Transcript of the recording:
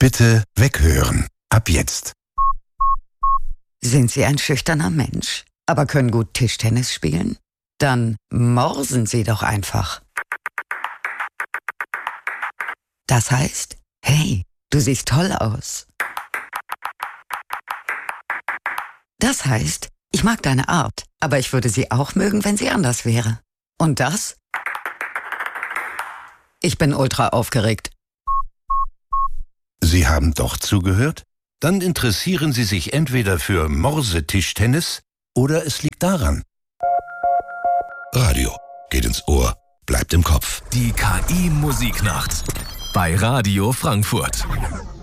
Bitte weghören. Ab jetzt. Sind Sie ein schüchterner Mensch, aber können gut Tischtennis spielen? Dann morsen Sie doch einfach. Das heißt, hey, du siehst toll aus. Das heißt, ich mag deine Art, aber ich würde sie auch mögen, wenn sie anders wäre. Und das? Ich bin ultra aufgeregt. Sie haben doch zugehört? Dann interessieren Sie sich entweder für Morsetischtennis oder es liegt daran. Radio geht ins Ohr, bleibt im Kopf. Die KI-Musiknacht bei Radio Frankfurt.